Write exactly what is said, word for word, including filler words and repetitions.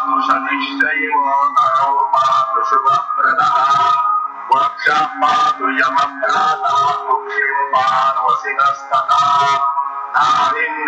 पातु शनिश्चैव नरो पातु शुभप्रदः वक्षः पातु यमभ्राता कुक्षिं पार्वसिनस्तथा नाभिं